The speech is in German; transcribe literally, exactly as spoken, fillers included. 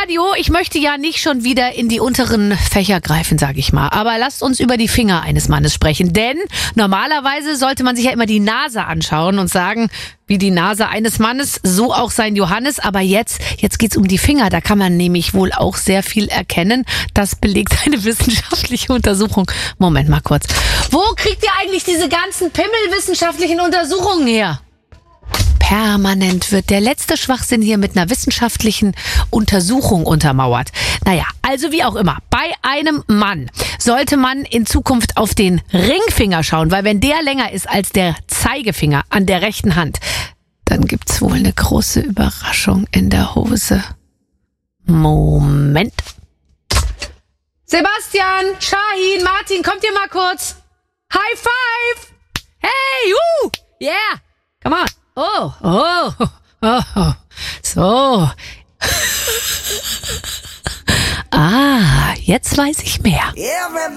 Radio. Ich möchte ja nicht schon wieder in die unteren Fächer greifen, sag ich mal. Aber lasst uns über die Finger eines Mannes sprechen. Denn normalerweise sollte man sich ja immer die Nase anschauen und sagen, wie die Nase eines Mannes, so auch sein Johannes. Aber jetzt, jetzt geht's um die Finger. Da kann man nämlich wohl auch sehr viel erkennen. Das belegt eine wissenschaftliche Untersuchung. Moment mal kurz. Wo kriegt ihr eigentlich diese ganzen pimmelwissenschaftlichen Untersuchungen her? Permanent wird der letzte Schwachsinn hier mit einer wissenschaftlichen Untersuchung untermauert. Naja, also wie auch immer, bei einem Mann sollte man in Zukunft auf den Ringfinger schauen, weil wenn der länger ist als der Zeigefinger an der rechten Hand, dann gibt's wohl eine große Überraschung in der Hose. Moment. Sebastian, Shahin, Martin, kommt ihr mal kurz? High five! Hey, uh, yeah, come on. Oh, oh, oh, oh, so. Ah, jetzt weiß ich mehr.